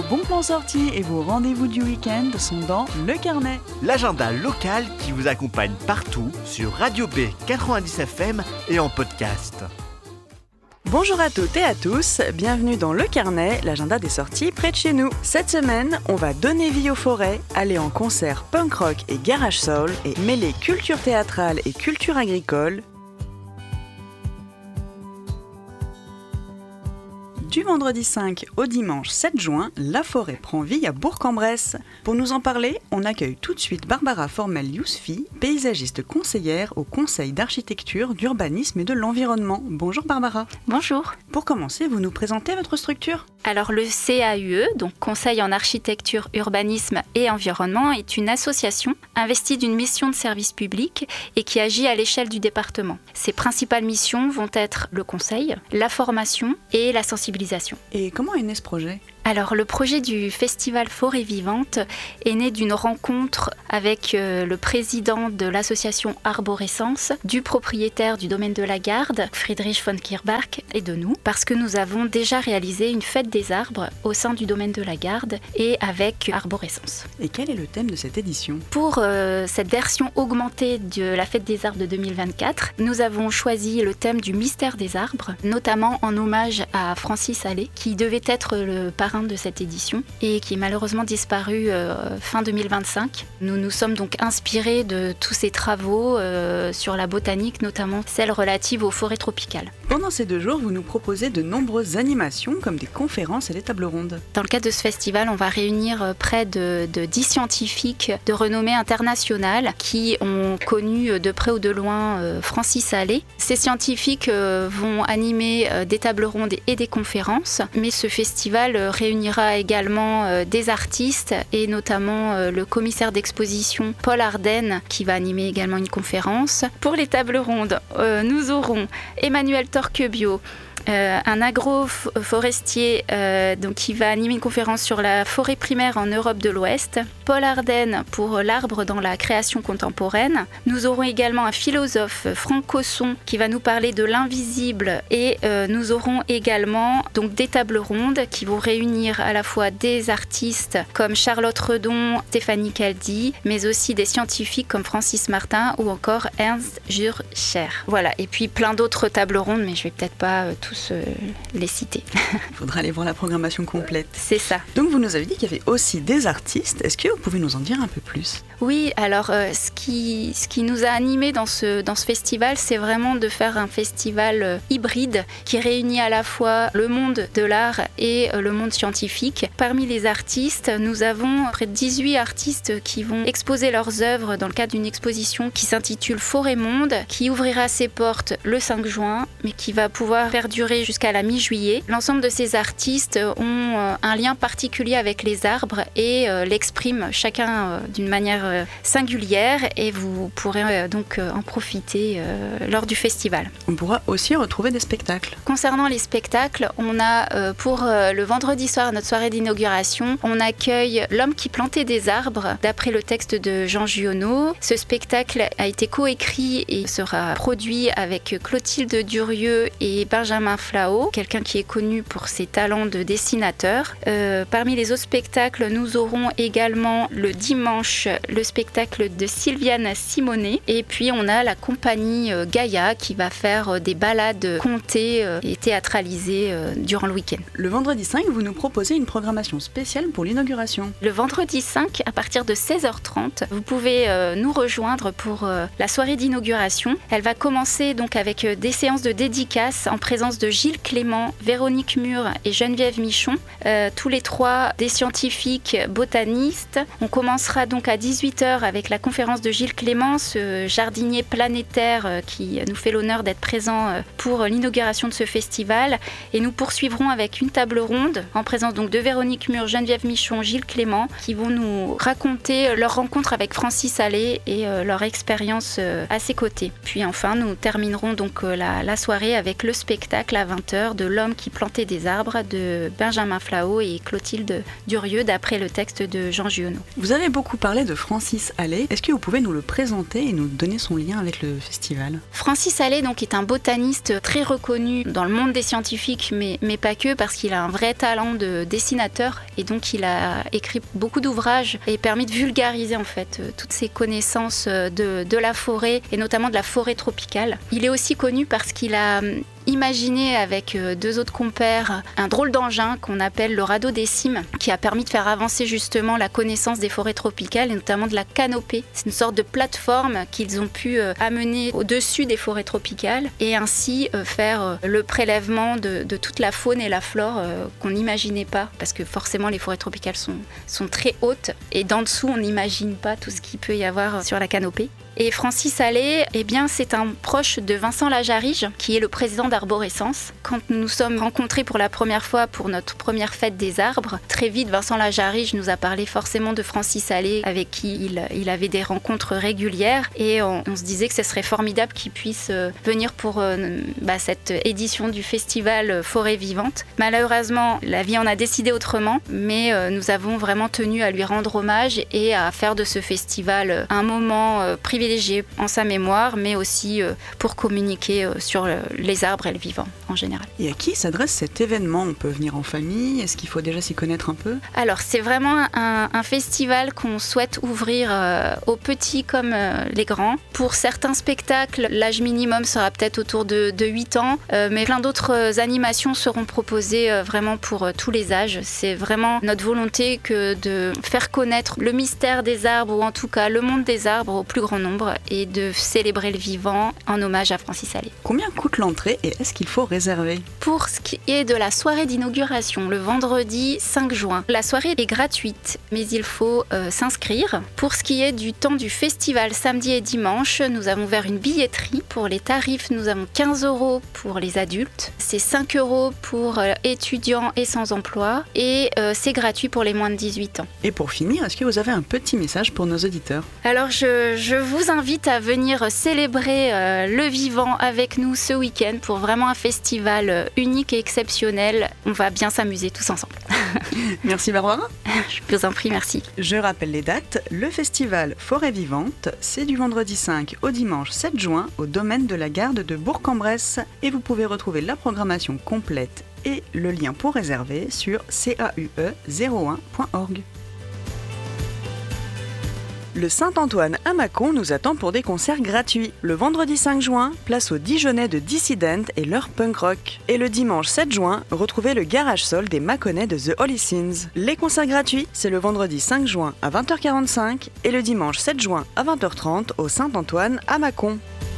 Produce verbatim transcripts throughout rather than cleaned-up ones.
bons plans sortis et vos rendez-vous du week-end sont dans Le Carnet. L'agenda local qui vous accompagne partout sur Radio B quatre-vingt-dix F M et en podcast. Bonjour à toutes et à tous, bienvenue dans Le Carnet, l'agenda des sorties près de chez nous. Cette semaine, on va donner vie aux forêts, aller en concert punk rock et garage soul et mêler culture théâtrale et culture agricole. Du vendredi cinq au dimanche sept juin, la forêt prend vie à Bourg-en-Bresse. Pour nous en parler, on accueille tout de suite Barbara Formel-Yousfi, paysagiste conseillère au Conseil d'architecture, d'urbanisme et de l'environnement. Bonjour Barbara. Bonjour. Pour commencer, vous nous présentez votre structure ? Alors le C A U E, donc Conseil en architecture, urbanisme et environnement, est une association investie d'une mission de service public et qui agit à l'échelle du département. Ses principales missions vont être le conseil, la formation et la sensibilisation. Et comment est né ce projet ? Alors le projet du festival Forêt Vivante est né d'une rencontre avec euh, le président de l'association Arborescence, du propriétaire du domaine de la Garde, Friedrich von Kirbach, et de nous, parce que nous avons déjà réalisé une fête des arbres au sein du domaine de la Garde et avec Arborescence. Et quel est le thème de cette édition ? Pour euh, cette version augmentée de la fête des arbres de deux mille vingt-quatre, nous avons choisi le thème du mystère des arbres, notamment en hommage à Francis Allais, qui devait être le parrain de cette édition et qui est malheureusement disparu euh, fin deux mille vingt-cinq. Nous nous sommes donc inspirés de tous ces travaux euh, sur la botanique, notamment celle relative aux forêts tropicales. Pendant ces deux jours, vous nous proposez de nombreuses animations comme des conférences et des tables rondes. Dans le cadre de ce festival, on va réunir près de, de dix scientifiques de renommée internationale qui ont connu de près ou de loin euh, Francis Allais. Ces scientifiques euh, vont animer euh, des tables rondes et des conférences, mais ce festival euh, réunira également euh, des artistes et notamment euh, le commissaire d'exposition Paul Ardenne qui va animer également une conférence. Pour les tables rondes, euh, nous aurons Emmanuel Torquebio, Euh, un agroforestier euh, donc, qui va animer une conférence sur la forêt primaire en Europe de l'Ouest. Paul Ardenne pour l'arbre dans la création contemporaine. Nous aurons également un philosophe, Franck Cosson, qui va nous parler de l'invisible. Et euh, nous aurons également donc, des tables rondes qui vont réunir à la fois des artistes comme Charlotte Redon, Stéphanie Caldi, mais aussi des scientifiques comme Francis Martin ou encore Ernst Jurcher. Voilà, et puis plein d'autres tables rondes, mais je vais peut-être pas euh, tous euh, les citer. Il faudra aller voir la programmation complète. C'est ça. Donc vous nous avez dit qu'il y avait aussi des artistes. Est-ce que vous pouvez nous en dire un peu plus ? Oui, alors euh, ce, qui, ce qui nous a animés dans ce, dans ce festival, c'est vraiment de faire un festival euh, hybride qui réunit à la fois le monde de l'art et euh, le monde scientifique. Parmi les artistes, nous avons près de dix-huit artistes qui vont exposer leurs œuvres dans le cadre d'une exposition qui s'intitule Forêt Monde, qui ouvrira ses portes le cinq juin, mais qui va pouvoir perdurer jusqu'à la mi-juillet. L'ensemble de ces artistes ont euh, un lien particulier avec les arbres et euh, l'expriment chacun euh, d'une manière euh, singulière et vous pourrez euh, donc euh, en profiter euh, lors du festival. On pourra aussi retrouver des spectacles. Concernant les spectacles, on a euh, pour euh, le vendredi soir, notre soirée d'inauguration, on accueille L'homme qui plantait des arbres d'après le texte de Jean Giono. Ce spectacle a été coécrit et sera produit avec Clotilde Durieux et Benjamin Flao, quelqu'un qui est connu pour ses talents de dessinateur. Euh, parmi les autres spectacles, nous aurons également le dimanche le spectacle de Sylviane Simonet et puis on a la compagnie euh, Gaïa qui va faire euh, des balades contées euh, et théâtralisées euh, durant le week-end. Le vendredi cinq, vous nous proposez une programmation spéciale pour l'inauguration. Le vendredi cinq, à partir de seize heures trente, vous pouvez euh, nous rejoindre pour euh, la soirée d'inauguration. Elle va commencer donc avec euh, des séances de dédicaces en présence de Gilles Clément, Véronique Mur et Geneviève Michon, euh, tous les trois des scientifiques botanistes. On commencera donc à dix-huit heures avec la conférence de Gilles Clément, ce jardinier planétaire euh, qui nous fait l'honneur d'être présent euh, pour l'inauguration de ce festival. Et nous poursuivrons avec une table ronde en présence donc de Véronique Mur, Geneviève Michon, Gilles Clément, qui vont nous raconter leur rencontre avec Francis Allais et euh, leur expérience euh, à ses côtés. Puis enfin, nous terminerons donc euh, la, la soirée avec le spectacle cercle à vingt heures de L'homme qui plantait des arbres de Benjamin Flao et Clotilde Durieux, d'après le texte de Jean Giono. Vous avez beaucoup parlé de Francis Allais. Est-ce que vous pouvez nous le présenter et nous donner son lien avec le festival ? Francis Allais donc, est un botaniste très reconnu dans le monde des scientifiques, mais, mais pas que, parce qu'il a un vrai talent de dessinateur et donc il a écrit beaucoup d'ouvrages et permis de vulgariser en fait toutes ses connaissances de, de la forêt et notamment de la forêt tropicale. Il est aussi connu parce qu'il a imaginé avec deux autres compères un drôle d'engin qu'on appelle le radeau des cimes, qui a permis de faire avancer justement la connaissance des forêts tropicales et notamment de la canopée. C'est une sorte de plateforme qu'ils ont pu amener au-dessus des forêts tropicales et ainsi faire le prélèvement de, de toute la faune et la flore qu'on n'imaginait pas, parce que forcément les forêts tropicales sont, sont très hautes et d'en dessous on n'imagine pas tout ce qu'il peut y avoir sur la canopée. Et Francis Allais, eh bien, c'est un proche de Vincent Lajarige, qui est le président d'Arborescence. Quand nous nous sommes rencontrés pour la première fois pour notre première fête des arbres, très vite, Vincent Lajarige nous a parlé forcément de Francis Allais, avec qui il, il avait des rencontres régulières. Et on, on se disait que ce serait formidable qu'il puisse venir pour euh, bah, cette édition du festival Forêt Vivante. Malheureusement, la vie en a décidé autrement, mais euh, nous avons vraiment tenu à lui rendre hommage et à faire de ce festival un moment euh, privilégié en sa mémoire, mais aussi pour communiquer sur les arbres et le vivant en général. Et à qui s'adresse cet événement ? On peut venir en famille ? Est-ce qu'il faut déjà s'y connaître un peu ? Alors, c'est vraiment un, un festival qu'on souhaite ouvrir euh, aux petits comme euh, les grands. Pour certains spectacles, l'âge minimum sera peut-être autour de, de huit ans, euh, mais plein d'autres animations seront proposées euh, vraiment pour euh, tous les âges. C'est vraiment notre volonté que de faire connaître le mystère des arbres, ou en tout cas le monde des arbres au plus grand nombre, et de célébrer le vivant en hommage à Francis Allais. Combien coûte l'entrée et est-ce qu'il faut réserver ? Pour ce qui est de la soirée d'inauguration, le vendredi cinq juin, la soirée est gratuite, mais il faut euh, s'inscrire. Pour ce qui est du temps du festival, samedi et dimanche, nous avons ouvert une billetterie. Pour les tarifs, nous avons quinze euros pour les adultes, c'est cinq euros pour euh, étudiants et sans emploi, et euh, c'est gratuit pour les moins de dix-huit ans. Et pour finir, est-ce que vous avez un petit message pour nos auditeurs ? Alors, je, je vous invite à venir célébrer euh, le vivant avec nous ce week-end pour vraiment un festival unique et exceptionnel. On va bien s'amuser tous ensemble. Merci Barbara. Je vous en prie, merci. Je rappelle les dates. Le festival Forêt Vivante, c'est du vendredi cinq au dimanche sept juin au domaine de la Garde de Bourg-en-Bresse. Et vous pouvez retrouver la programmation complète et le lien pour réserver sur c a u e zéro un point org. Le Saint-Antoine à Mâcon nous attend pour des concerts gratuits. Le vendredi cinq juin, place au Dijonais de Dissident et leur punk rock. Et le dimanche sept juin, retrouvez le Garage Sol des Mâconnais de The Holy Sins. Les concerts gratuits, c'est le vendredi cinq juin à vingt heures quarante-cinq et le dimanche sept juin à vingt heures trente au Saint-Antoine à Mâcon.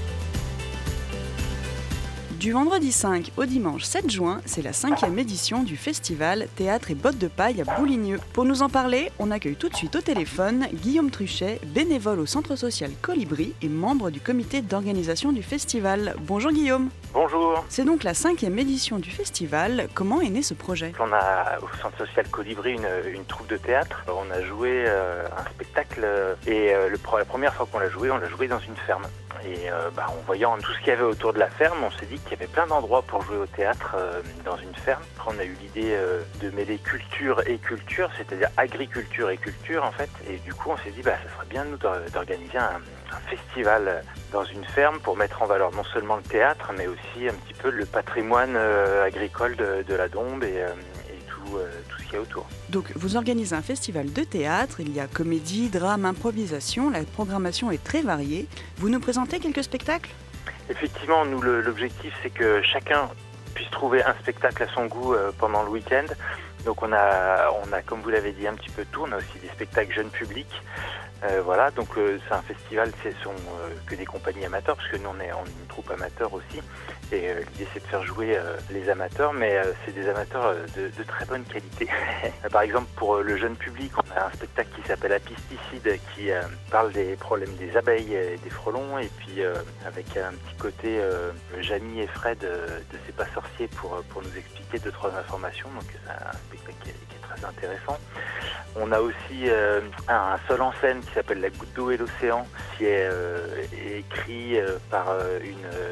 Du vendredi cinq au dimanche sept juin, c'est la cinquième édition du festival Théâtre et Bottes de Paille à Bouligneux. Pour nous en parler, on accueille tout de suite au téléphone Guillaume Truchet, bénévole au Centre social Colibri et membre du comité d'organisation du festival. Bonjour Guillaume. Bonjour. C'est donc la cinquième édition du festival. Comment est né ce projet ? On a au Centre social Colibri une, une troupe de théâtre. On a joué euh, un spectacle et euh, le, la première fois qu'on l'a joué, on l'a joué dans une ferme. Et euh, bah, en voyant tout ce qu'il y avait autour de la ferme, on s'est dit qu'il y avait plein d'endroits pour jouer au théâtre euh, dans une ferme. Après, on a eu l'idée euh, de mêler culture et culture, c'est-à-dire agriculture et culture en fait. Et du coup, on s'est dit bah ça serait bien nous d'organiser un, un festival dans une ferme pour mettre en valeur non seulement le théâtre, mais aussi un petit peu le patrimoine euh, agricole de, de la Dombes et, euh, et tout, euh, tout ce qu'il y a autour. Donc vous organisez un festival de théâtre, il y a comédie, drame, improvisation, la programmation est très variée. Vous nous présentez quelques spectacles ? Effectivement, nous le, l'objectif c'est que chacun puisse trouver un spectacle à son goût euh, pendant le week-end. Donc on a, on a, comme vous l'avez dit, un petit peu tout. On a aussi des spectacles jeunes publics. Euh, voilà, donc euh, c'est un festival, ce sont euh, que des compagnies amateurs, parce que nous on est, on est une troupe amateur aussi. Et euh, l'idée c'est de faire jouer euh, les amateurs, mais euh, c'est des amateurs euh, de, de très bonne qualité. Par exemple, pour euh, le jeune public, on a un spectacle qui s'appelle Apisticide, qui euh, parle des problèmes des abeilles et des frelons, et puis euh, avec un petit côté euh, Jamie et Fred euh, de C'est pas sorcier pour, pour nous expliquer deux trois informations. Donc c'est un spectacle qui est, qui est très intéressant. On a aussi euh, un seul en scène qui s'appelle La goutte d'eau et l'océan, qui est euh, écrit euh, par euh, une, euh,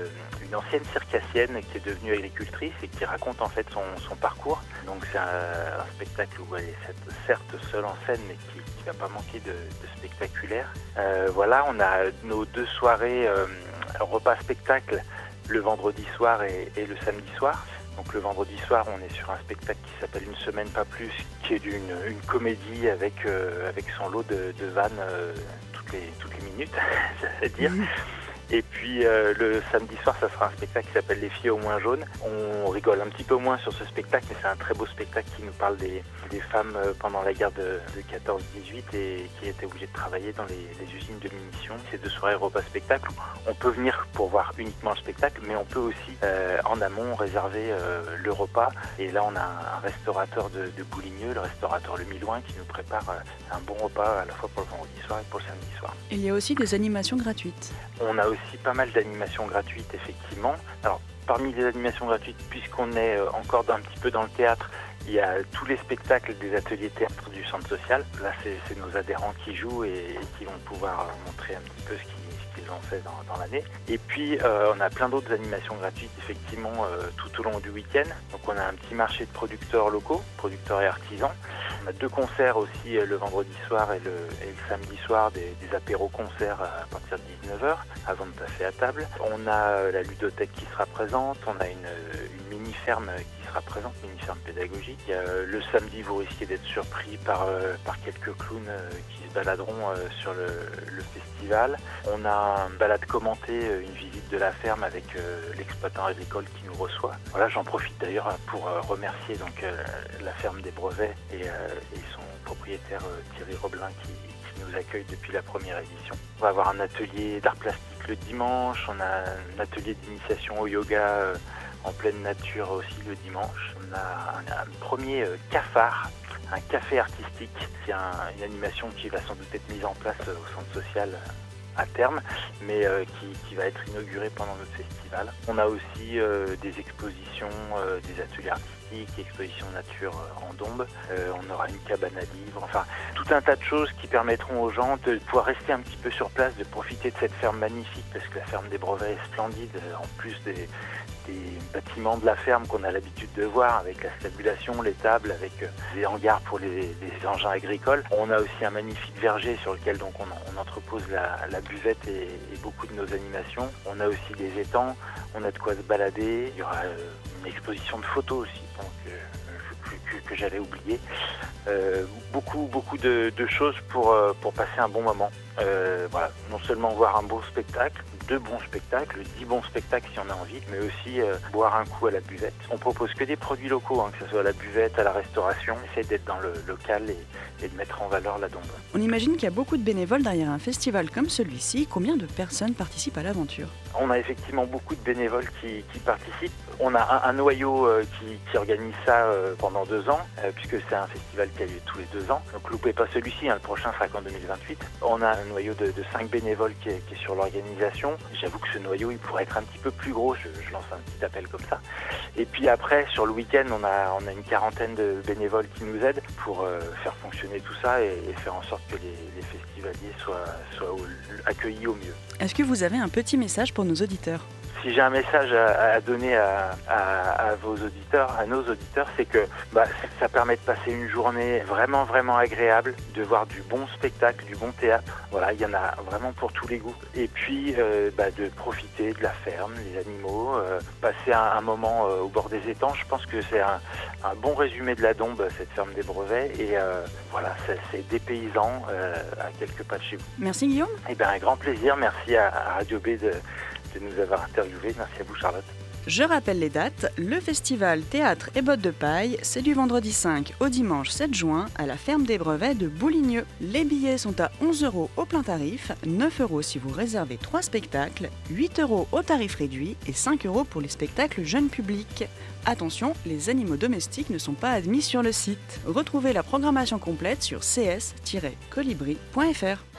une ancienne circassienne qui est devenue agricultrice et qui raconte en fait son, son parcours. Donc c'est un, un spectacle où elle est certes seule en scène, mais qui ne va pas manquer de, de spectaculaire. Euh, voilà, on a nos deux soirées euh, repas spectacle le vendredi soir et, et le samedi soir. Donc le vendredi soir, on est sur un spectacle qui s'appelle Une semaine pas plus, qui est d'une une comédie avec euh, avec son lot de, de vannes euh, toutes les toutes les minutes, c'est-à-dire. Et puis euh, le samedi soir, ça sera un spectacle qui s'appelle Les filles au moins jaunes. On rigole un petit peu moins sur ce spectacle, mais c'est un très beau spectacle qui nous parle des, des femmes pendant la guerre de, de quatorze dix-huit et qui étaient obligées de travailler dans les, les usines de munitions. C'est deux soirées repas spectacle. On peut venir pour voir uniquement le spectacle, mais on peut aussi euh, en amont réserver euh, le repas. Et là, on a un, un restaurateur de, de Bouligneux, le restaurateur Le Milouin, qui nous prépare euh, un bon repas à la fois pour le vendredi soir et pour le samedi soir. Il y a aussi des animations gratuites. On a aussi pas mal d'animations gratuites, effectivement. Alors, parmi les animations gratuites, puisqu'on est encore un petit peu dans le théâtre, il y a tous les spectacles des ateliers théâtre du centre social. Là, c'est, c'est nos adhérents qui jouent et, et qui vont pouvoir montrer un petit peu ce qu'ils, ce qu'ils ont fait dans, dans l'année. Et puis, euh, on a plein d'autres animations gratuites, effectivement, euh, tout au long du week-end. Donc, on a un petit marché de producteurs locaux, producteurs et artisans. On a deux concerts aussi le vendredi soir et le, et le samedi soir, des, des apéros-concerts à partir de dix-neuf heures, avant de passer à table. On a la ludothèque qui sera présente, on a une, une mini-ferme qui sera présente, mini-ferme pédagogique. Le samedi, vous risquez d'être surpris par, par quelques clowns qui se baladeront sur le, le festival. On a une balade commentée, une visite de la ferme avec l'exploitant agricole qui nous reçoit. Voilà, j'en profite d'ailleurs pour remercier donc la ferme des Brevets et et son propriétaire Thierry Roblin qui, qui nous accueille depuis la première édition. On va avoir un atelier d'art plastique le dimanche, on a un atelier d'initiation au yoga euh, en pleine nature aussi le dimanche. On a un, un premier euh, cafard, un café artistique. C'est un, une animation qui va sans doute être mise en place euh, au centre social euh, à terme, mais euh, qui, qui va être inauguré pendant notre festival. On a aussi euh, des expositions, euh, des ateliers artistiques, exposition nature en Dombes, euh, on aura une cabane à livres, enfin tout un tas de choses qui permettront aux gens de pouvoir rester un petit peu sur place, de profiter de cette ferme magnifique, parce que la ferme des Brevets est splendide, en plus des, des bâtiments de la ferme qu'on a l'habitude de voir, avec la stabulation, les tables, avec des hangars pour les, les engins agricoles. On a aussi un magnifique verger sur lequel donc on, on entrepose la, la buvette et, et beaucoup de nos animations. On a aussi des étangs, on a de quoi se balader, il y aura euh, une exposition de photos aussi, donc, euh, que, que, que j'avais oublié. Euh, beaucoup beaucoup de, de choses pour, euh, pour passer un bon moment. Euh, voilà, non seulement voir un beau spectacle, deux bons spectacles, dix bons spectacles si on a envie, mais aussi euh, boire un coup à la buvette. On propose que des produits locaux, hein, que ce soit à la buvette, à la restauration. On essaie d'être dans le local et, et de mettre en valeur la Dombe. On imagine qu'il y a beaucoup de bénévoles derrière un festival comme celui-ci. Combien de personnes participent à l'aventure ? On a effectivement beaucoup de bénévoles qui, qui participent. On a un, un noyau euh, qui, qui organise ça euh, pendant deux ans, euh, puisque c'est un festival qui a lieu tous les deux ans. Donc loupez pas celui-ci, hein, le prochain sera qu'en deux mille vingt-huit. On a un noyau de, de cinq bénévoles qui est, qui est sur l'organisation. J'avoue que ce noyau, il pourrait être un petit peu plus gros, je, je lance un petit appel comme ça. Et puis après, sur le week-end, on a, on a une quarantaine de bénévoles qui nous aident pour euh, faire fonctionner tout ça et, et faire en sorte que les, les festivaliers soient, soient au, accueillis au mieux. Est-ce que vous avez un petit message pour nos auditeurs ? Si j'ai un message à, à donner à, à, à vos auditeurs, à nos auditeurs, c'est que bah, ça permet de passer une journée vraiment, vraiment agréable, de voir du bon spectacle, du bon théâtre. Voilà, il y en a vraiment pour tous les goûts. Et puis, euh, bah, de profiter de la ferme, les animaux, euh, passer un, un moment euh, au bord des étangs. Je pense que c'est un, un bon résumé de la Dombe, cette ferme des Brevets. Et euh, voilà, c'est, c'est dépaysant euh, à quelques pas de chez vous. Merci Guillaume. Eh bien, un grand plaisir. Merci à, à Radio B de... de nous avoir interviewés. Merci à vous Charlotte. Je rappelle les dates. Le festival Théâtre et Bottes de Paille, c'est du vendredi cinq au dimanche sept juin à la ferme des Brevets de Bouligneux. Les billets sont à onze euros au plein tarif, neuf euros si vous réservez trois spectacles, huit euros au tarif réduit et cinq euros pour les spectacles jeunes publics. Attention, les animaux domestiques ne sont pas admis sur le site. Retrouvez la programmation complète sur c s tiret colibri point f r.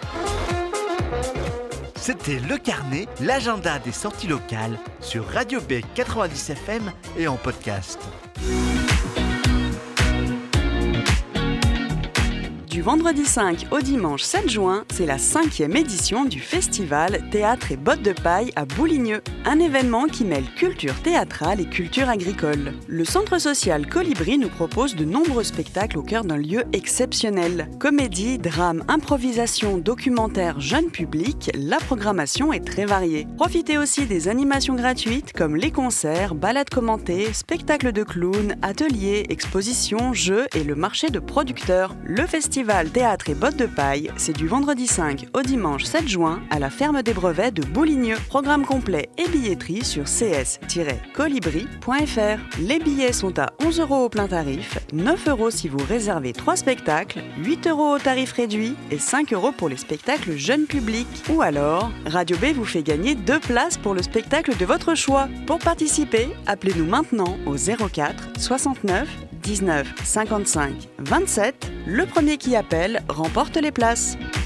C'était Le Carnet, l'agenda des sorties locales sur Radio B quatre-vingt-dix F M et en podcast. Du Du vendredi cinq au dimanche sept juin, c'est la cinquième édition du festival Théâtre et Bottes de Paille à Bouligneux. Un événement qui mêle culture théâtrale et culture agricole. Le centre social Colibri nous propose de nombreux spectacles au cœur d'un lieu exceptionnel. Comédie, drame, improvisation, documentaire, jeune public, la programmation est très variée. Profitez aussi des animations gratuites comme les concerts, balades commentées, spectacles de clowns, ateliers, expositions, jeux et le marché de producteurs. Le festival Théâtre et Bottes de Paille, c'est du vendredi cinq au dimanche sept juin à la ferme des brevets de Bouligneux. Programme complet et billetterie sur c s tiret colibri point f r. Les billets sont à onze euros au plein tarif, neuf euros si vous réservez trois spectacles, huit euros au tarif réduit et cinq euros pour les spectacles jeunes publics. Ou alors, Radio B vous fait gagner deux places pour le spectacle de votre choix. Pour participer, appelez-nous maintenant au zéro quatre soixante-neuf dix-neuf cinquante-cinq vingt-sept. Le premier qui appelle remporte les places.